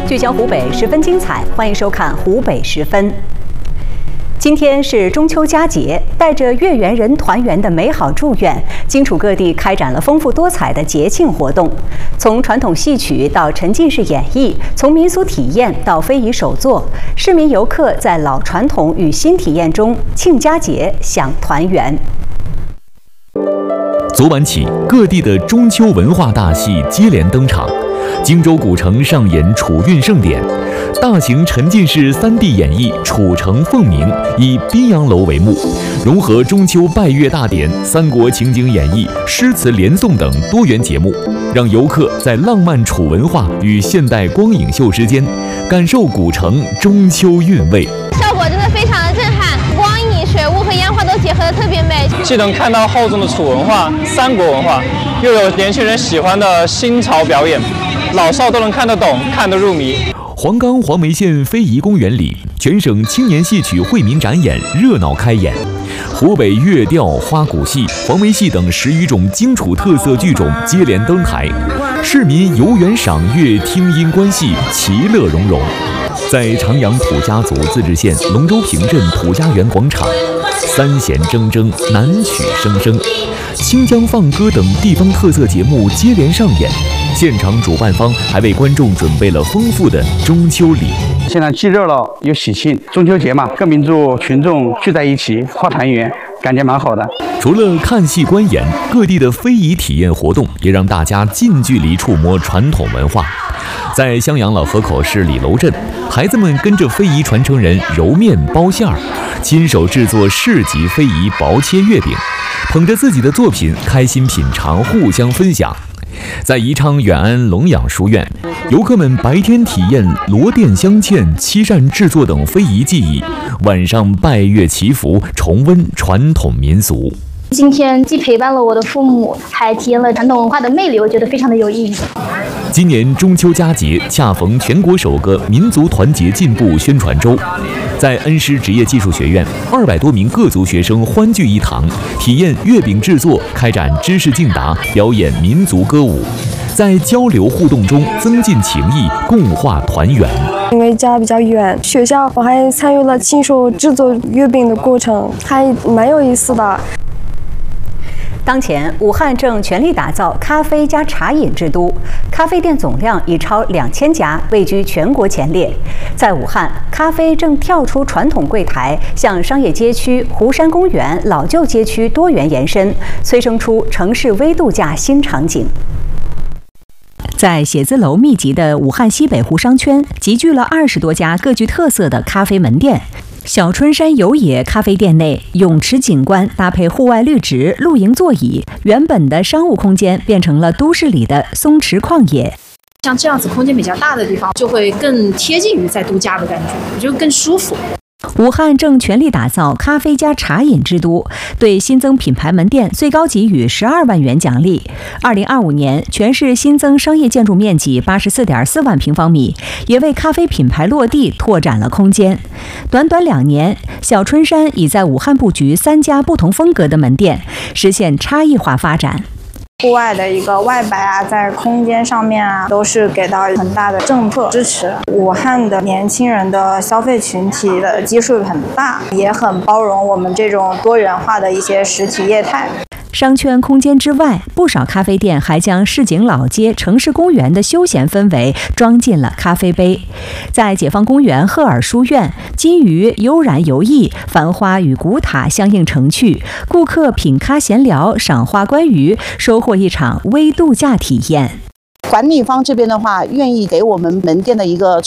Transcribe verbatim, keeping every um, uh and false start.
聚焦湖北，十分精彩，欢迎收看《湖北十分》。今天是中秋佳节，带着月圆人团圆的美好祝愿，荆楚各地开展了丰富多彩的节庆活动。从传统戏曲到沉浸式演绎，从民俗体验到非遗手作，市民游客在老传统与新体验中庆佳节、享团圆。 昨晚起，各地的中秋文化大戏接连登场。荆州古城上演楚韵盛典，大型沉浸式 三 D 演绎《楚城凤鸣》以宾阳楼为幕，融合中秋拜月大典、三国情景演绎、诗词连诵等多元节目，让游客在浪漫楚文化与现代光影秀之间，感受古城中秋韵味。 效果真的非常的震撼，光影、水雾和烟花都结合得特别美， 既能看到厚重的楚文化、三国文化，又有年轻人喜欢的新潮表演。老少都能看得懂，看得入迷。 黄冈黄梅县非遗公园里，全省青年戏曲惠民展演热闹开演，湖北乐调、花鼓戏、黄梅戏等十余种荆楚特色剧种接连登台，市民游园赏月、听音观戏，其乐融融。在长阳土家族自治县龙州坪镇土家园广场，三弦铮铮，南曲声声，清江放歌等地方特色节目接连上演。现场主办方还为观众准备了丰富的中秋礼。 现在既热闹又喜庆，中秋节嘛，各民族群众聚在一起跨团圆，感觉蛮好的。 除了看戏观演，各地的非遗体验活动也让大家近距离触摸传统文化。在襄阳老河口市李楼镇，孩子们跟着非遗传承人揉面包馅儿，亲手制作市级非遗薄切月饼，捧着自己的作品开心品尝，互相分享。在宜昌远安龙养书院，游客们白天体验罗甸镶嵌、漆扇制作等非遗技艺，晚上拜月祈福，重温传统民俗。 今天既陪伴了我的父母，还体验了传统文化的魅力，我觉得非常的有意义。 今年中秋佳节恰逢全国首个民族团结进步宣传周，在恩施职业技术学院，二百多名各族学生欢聚一堂，体验月饼制作，开展知识竞答，表演民族歌舞，在交流互动中增进情谊，共话团圆。 因为家比较远，学校我还参与了亲手制作月饼的过程，还蛮有意思的。 当前，武汉正全力打造咖啡加茶饮之都，咖啡店总量已超两千家，位居全国前列。在武汉，咖啡正跳出传统柜台，向商业街区、湖山公园、老旧街区多元延伸，催生出城市微度假新场景。在写字楼密集的武汉西北湖商圈，集聚了二十多家各具特色的咖啡门店。小春山有野咖啡店内，泳池景观搭配户外绿植、露营座椅，原本的商务空间变成了都市里的松弛旷野。 像这样子空间比较大的地方，就会更贴近于在度假的感觉，我觉得更舒服。 武汉正全力打造咖啡加茶饮之都，对新增品牌门店最高给予十二万元奖励。二零二五年，全市新增商业建筑面积八十四点四万平方米，也为咖啡品牌落地拓展了空间。短短两年，小春山已在武汉布局三家不同风格的门店，实现差异化发展。 户外的一个外摆啊，在空间上面啊，都是给到很大的政策支持。武汉的年轻人的消费群体的基数很大，也很包容我们这种多元化的一些实体业态。 商圈空间之外，不少咖啡店还将市井老街、城市公园的休闲氛围装进了咖啡杯。在解放公园赫尔书院，金鱼悠然游弋，繁花与古塔相映成趣，顾客品咖闲聊、赏花观鱼，收获一场微度假体验。 管理方这边的话，愿意给我们门店的一个